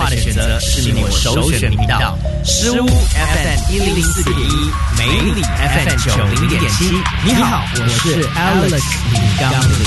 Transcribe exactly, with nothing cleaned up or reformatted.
的选择，是你我首选的频道。诗屋 F M 一零四点一，美里 F M 九零点七。你好，我是 Alex 李刚。